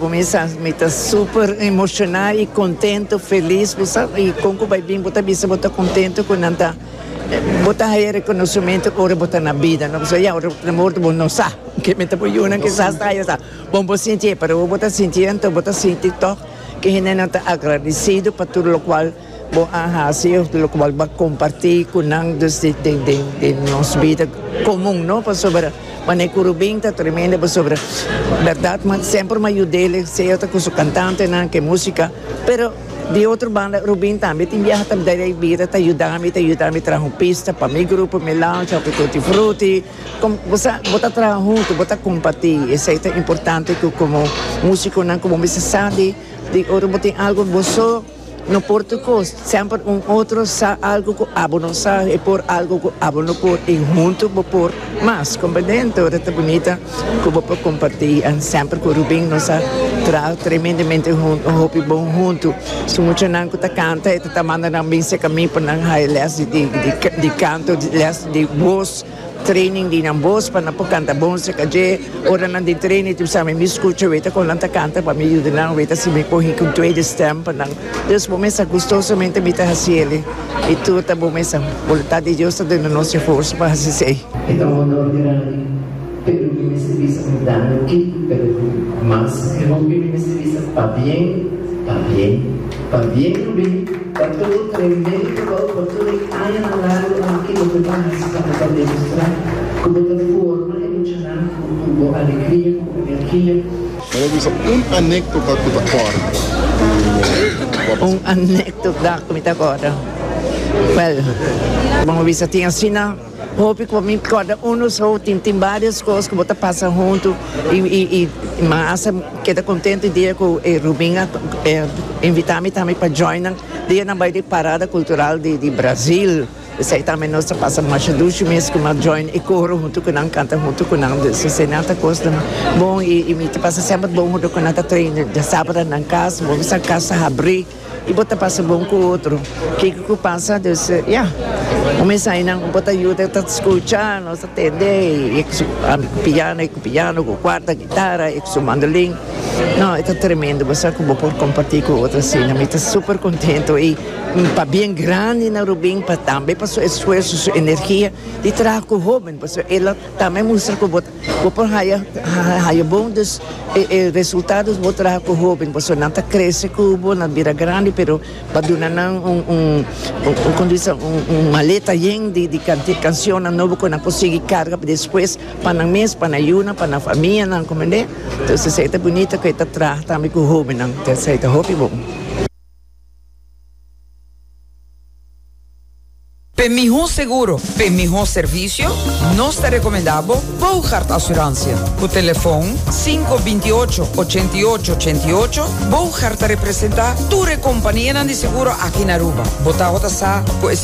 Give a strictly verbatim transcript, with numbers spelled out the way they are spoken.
começa me tá super emocionado e contente, feliz, e como vai bem, botar bisa, botar contente com nada, botar aí reconhecimento ora botar na vida, não sei, ora na morte bom não sabe, que me tá por uma que sabe está já, bom vou sentir, para eu botar sentir, então botar sentir toque, que a gente não está agradecido para tudo o qual vou fazer, tudo o qual vai compartilhar com nós de de de de nossa vida comum, não, para sobre Mas o Rubim está tremendo sobre verdade, mas sempre me ajudei, sei com o cantante, não, que música, pero de outra banda, Rubim também tem viaja também da vida, está ajudando, está ajudando a trazer uma pista para meu grupo, meu lounge, para Tutti Frutti, como você bota trabalhar junto, bota compartilhar, isso é importante que como músico, não, como você sabe, de ouro tem algo você no Portugal, sempre um outro sabe algo que abo não sabe, e por algo que abo não por, e junto vou por mais, compreendendo, é bonita, que vou compartilhar, sempre com o Rubim, nós traz tremendamente junto, um hobby bom junto, se muito não que canta, e está mandando bem se caminho para não ter les de, de, de, de canto, les de voz, training di ng boss para na po kanta bon sa kaje ora nang di training tu sa mi escucha weta con lanta canta para mi ayudar weta si mi po hikung tweede stem para nang Deus momesa gustosamente mi ta hasiele e tu ta momesa voluntad de Dios de nossa força para hasisei então honor grande pero mi serviço dando aqui pero mas eu não vi mi serviço para bem para bem para bem bem para todo tremendo para todo ai na largo aqui no trabalho para demonstrar como da forma emocional com alegria com energia. Mas isso um anedota que te acorda. Um anedota que me acorda. Well, vamos ver se tem assim na Hope que me acorda um só tem tem várias coisas que você passa junto e e e mas que está contente dia com o Rubim invitar-me também para joinar dia na baile parada cultural de de Brasil. Isso aí também nós passa mais dois meses que nós join e coro junto com nós canta junto com nós isso é nada coisa bom e e me passa sempre bom junto com nós treino de sábado na casa vamos essa casa abrir e bota passa bom com o outro que que passa desse yeah começa aí não bota ajuda tá escutar nós atender e com piano e com piano com quarta guitarra e com mandolim não é tremendo você como por compartilhar com outra cena me tá super contente e para bem grande na Rubim para também para seu esforço sua energia de trabalhar com o jovem porque ela também mostra que bota por raia raia bom dos resultados vou trabalhar com o jovem porque não tá cresce cubo na vira grande pero para dar um um um condição um maleta yen de de canção novo que não consegue carga depois para mês para ayuna para a família não compreende então isso é bonito que está trabalhando também com o jovem não então isso é hobby bom. Per mejor seguro, per mejor servicio, nos te recomendamos Bouchard Assurantia. O telefone cinco dois oito, oito oito oito oito. Bouchard te representa tu companhia de seguro aqui na Aruba. Bota outra sa